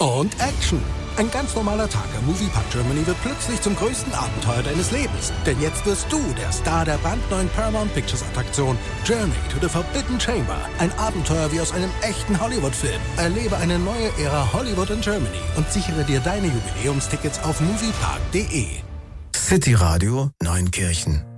und Action. Ein ganz normaler Tag am Moviepark Germany wird plötzlich zum größten Abenteuer deines Lebens. Denn jetzt wirst du der Star der brandneuen Paramount Pictures Attraktion Journey to the Forbidden Chamber. Ein Abenteuer wie aus einem echten Hollywood-Film. Erlebe eine neue Ära Hollywood in Germany und sichere dir deine Jubiläumstickets auf moviepark.de. City Radio Neunkirchen.